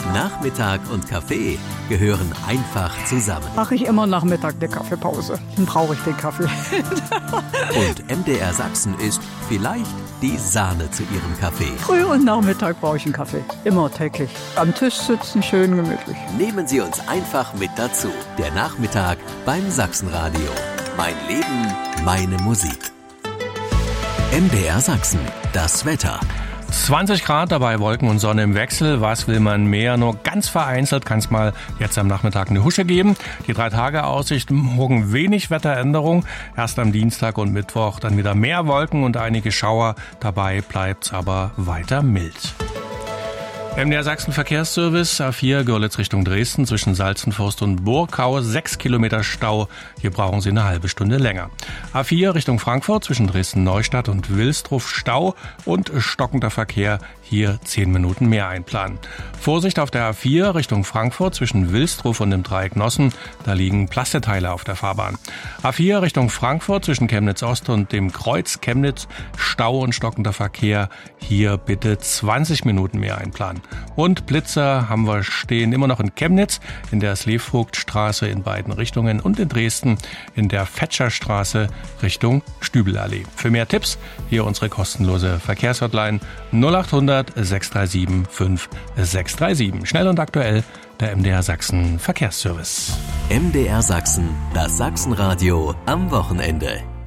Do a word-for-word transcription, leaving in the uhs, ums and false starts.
Nachmittag und Kaffee gehören einfach zusammen. Mache ich immer Nachmittag eine Kaffeepause. Dann brauche ich den Kaffee. Und M D R Sachsen ist vielleicht die Sahne zu ihrem Kaffee. Früh und Nachmittag brauche ich einen Kaffee. Immer täglich. Am Tisch sitzen, schön gemütlich. Nehmen Sie uns einfach mit dazu. Der Nachmittag beim Sachsenradio. Mein Leben, meine Musik. M D R Sachsen, das Wetter. zwanzig Grad, dabei Wolken und Sonne im Wechsel. Was will man mehr? Nur ganz vereinzelt kann es mal jetzt am Nachmittag eine Husche geben. Die drei Tage Aussicht, morgen wenig Wetteränderung. Erst am Dienstag und Mittwoch dann wieder mehr Wolken und einige Schauer. Dabei bleibt's aber weiter mild. M D R Sachsen Verkehrsservice, A vier Görlitz Richtung Dresden zwischen Salzenforst und Burgau, sechs Kilometer Stau. Hier brauchen Sie eine halbe Stunde länger. A vier Richtung Frankfurt zwischen Dresden-Neustadt und Wilsdruff Stau und stockender Verkehr. Hier zehn Minuten mehr einplanen. Vorsicht auf der A vier Richtung Frankfurt zwischen Wilsdruff und dem Dreieck Nossen. Da liegen Plasteteile auf der Fahrbahn. A vier Richtung Frankfurt zwischen Chemnitz Ost und dem Kreuz Chemnitz. Stau und stockender Verkehr. Hier bitte zwanzig Minuten mehr einplanen. Und Blitzer haben wir stehen immer noch in Chemnitz, in der Sleevogtstraße in beiden Richtungen und in Dresden in der Fetscherstraße Richtung Stübelallee. Für mehr Tipps hier unsere kostenlose Verkehrshotline null acht hundert sechs drei sieben fünf sechs drei sieben. Schnell und aktuell der M D R Sachsen Verkehrsservice. M D R Sachsen, das Sachsenradio am Wochenende.